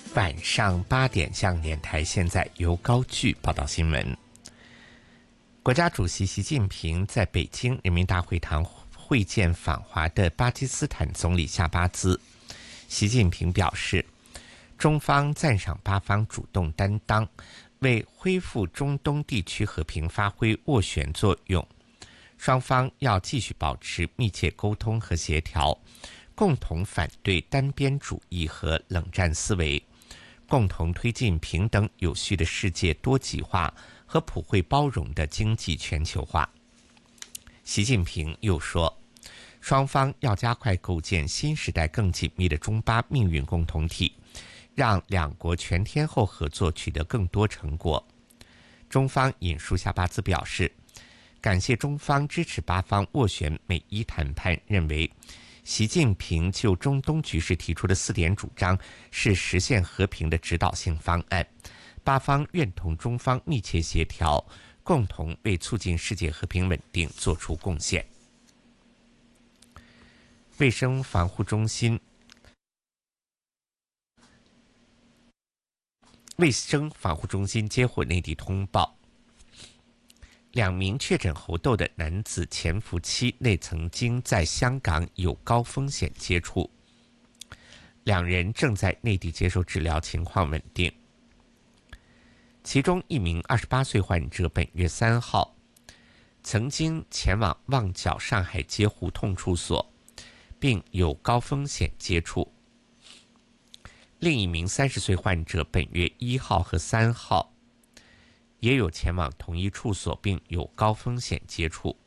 晚上8点，向联台现在由高炬报道新闻。国家主席习近平在北京人民大会堂会见访华的巴基斯坦总理夏巴兹。习近平表示，中方赞赏巴方主动担当，为恢复中东地区和平发挥斡旋作用。双方要继续保持密切沟通和协调，共同反对单边主义和冷战思维，共同推进平等有序的世界多极化和普惠包容的经济全球化。习近平又说，双方要加快构建新时代更紧密的中巴命运共同体，让两国全天候合作取得更多成果。中方引述夏巴兹表示，感谢中方支持巴方斡旋美伊谈判，认为习近平就中东局势提出的4点主张是实现和平的指导性方案，巴方愿同中方密切协调，共同为促进世界和平稳定做出贡献。卫生防护中心接获内地通报，2名确诊猴痘的男子潜伏期内曾经在香港有高风险接触，2人正在内地接受治疗，情况稳定。其中1名28岁患者本月3号曾经前往旺角上海街胡同处所，并有高风险接触。另1名30岁患者本月1号和3号也有前往同一处所，并有高风险接触。